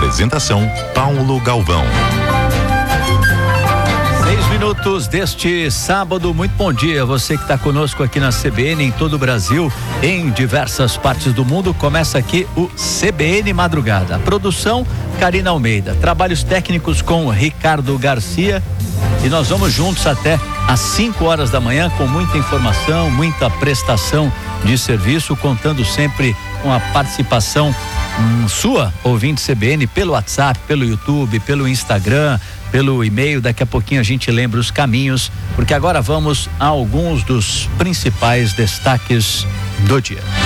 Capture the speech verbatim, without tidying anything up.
Apresentação Paulo Galvão. Seis minutos deste sábado, muito bom dia. Você que está conosco aqui na C B N, em todo o Brasil, em diversas partes do mundo. Começa aqui o C B N Madrugada. A produção, Karina Almeida. Trabalhos técnicos com Ricardo Garcia. E nós vamos juntos até às cinco horas da manhã com muita informação, muita prestação de serviço, contando sempre com a participação hum, sua, ouvinte C B N, pelo WhatsApp, pelo YouTube, pelo Instagram, pelo e-mail. Daqui a pouquinho a gente lembra os caminhos, porque agora vamos a alguns dos principais destaques do dia.